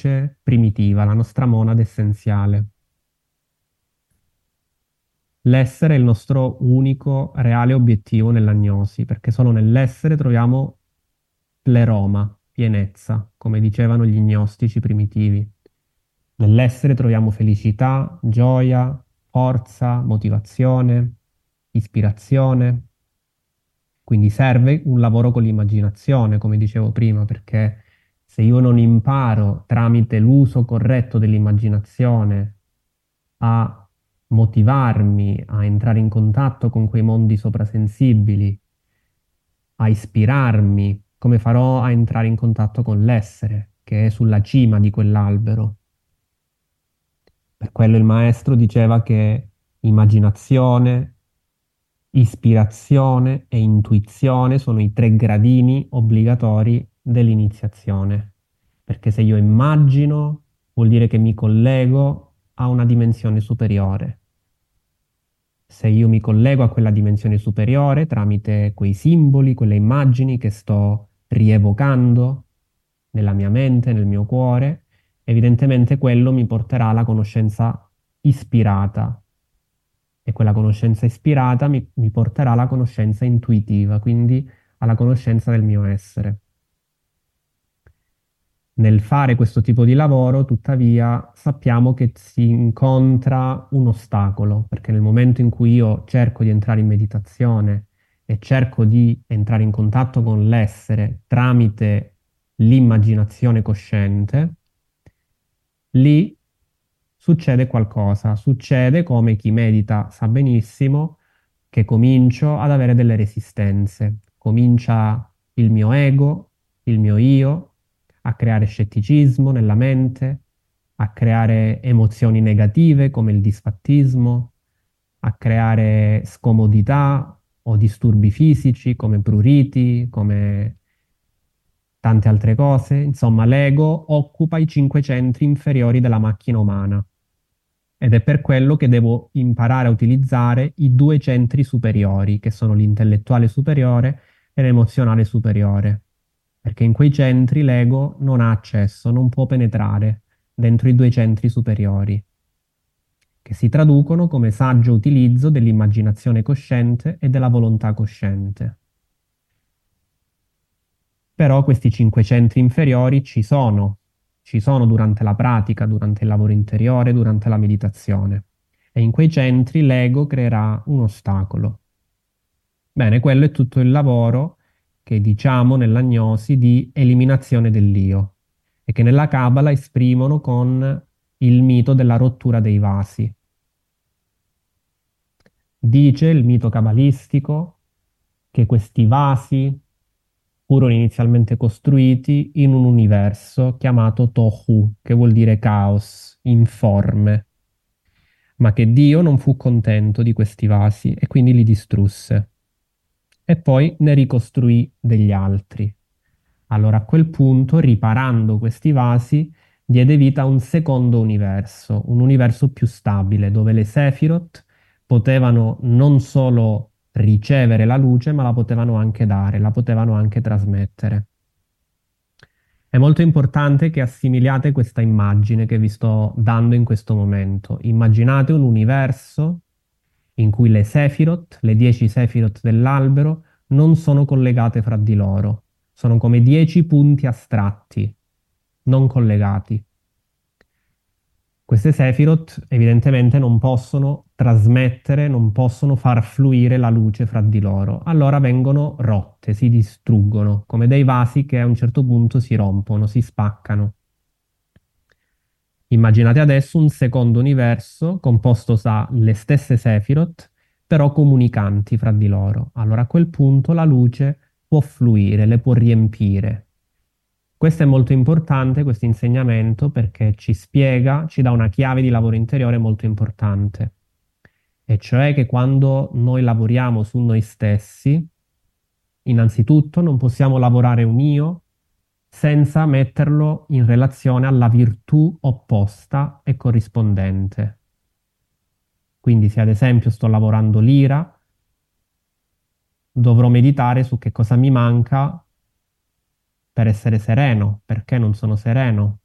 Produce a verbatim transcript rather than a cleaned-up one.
luce primitiva, la nostra monade essenziale. L'essere è il nostro unico reale obiettivo nell'agnosi, perché solo nell'essere troviamo pleroma, pienezza, come dicevano gli gnostici primitivi. Nell'essere troviamo felicità, gioia, forza, motivazione, ispirazione. Quindi serve un lavoro con l'immaginazione, come dicevo prima, perché se io non imparo tramite l'uso corretto dell'immaginazione a motivarmi a entrare in contatto con quei mondi soprasensibili, a ispirarmi, come farò a entrare in contatto con l'essere, che è sulla cima di quell'albero. Per quello il maestro diceva che immaginazione, ispirazione e intuizione sono i tre gradini obbligatori dell'iniziazione. Perché se io immagino, vuol dire che mi collego a una dimensione superiore. Se io mi collego a quella dimensione superiore tramite quei simboli, quelle immagini che sto rievocando nella mia mente, nel mio cuore, evidentemente quello mi porterà alla conoscenza ispirata e quella conoscenza ispirata mi, mi porterà alla conoscenza intuitiva, quindi alla conoscenza del mio essere. Nel fare questo tipo di lavoro, tuttavia, sappiamo che si incontra un ostacolo, perché nel momento in cui io cerco di entrare in meditazione e cerco di entrare in contatto con l'essere tramite l'immaginazione cosciente, lì succede qualcosa. Succede, come chi medita sa benissimo, che comincio ad avere delle resistenze. Comincia il mio ego, il mio io, a creare scetticismo nella mente, a creare emozioni negative come il disfattismo, a creare scomodità o disturbi fisici come pruriti, come tante altre cose. Insomma, l'ego occupa i cinque centri inferiori della macchina umana ed è per quello che devo imparare a utilizzare i due centri superiori, che sono l'intellettuale superiore e l'emozionale superiore, perché in quei centri l'ego non ha accesso, non può penetrare dentro i due centri superiori, che si traducono come saggio utilizzo dell'immaginazione cosciente e della volontà cosciente. Però questi cinque centri inferiori ci sono, ci sono durante la pratica, durante il lavoro interiore, durante la meditazione. E in quei centri l'ego creerà un ostacolo. Bene, quello è tutto il lavoro che diciamo nell'agnosi di eliminazione dell'io e che nella Kabbalah esprimono con il mito della rottura dei vasi. Dice il mito cabalistico che questi vasi furono inizialmente costruiti in un universo chiamato Tohu, che vuol dire caos, informe, ma che Dio non fu contento di questi vasi e quindi li distrusse. E poi ne ricostruì degli altri. Allora a quel punto, riparando questi vasi, diede vita a un secondo universo, un universo più stabile, dove le Sephiroth potevano non solo ricevere la luce, ma la potevano anche dare, la potevano anche trasmettere. È molto importante che assimiliate questa immagine che vi sto dando in questo momento. Immaginate un universo in cui le Sephiroth, le dieci Sephiroth dell'albero, non sono collegate fra di loro. Sono come dieci punti astratti, non collegati. Queste Sephiroth evidentemente non possono trasmettere, non possono far fluire la luce fra di loro. Allora vengono rotte, si distruggono, come dei vasi che a un certo punto si rompono, si spaccano. Immaginate adesso un secondo universo composto dalle stesse Sephiroth, però comunicanti fra di loro. Allora a quel punto la luce può fluire, le può riempire. Questo è molto importante, questo insegnamento, perché ci spiega, ci dà una chiave di lavoro interiore molto importante. E cioè che quando noi lavoriamo su noi stessi, innanzitutto non possiamo lavorare un io senza metterlo in relazione alla virtù opposta e corrispondente. Quindi se ad esempio sto lavorando l'ira, dovrò meditare su che cosa mi manca per essere sereno, perché non sono sereno.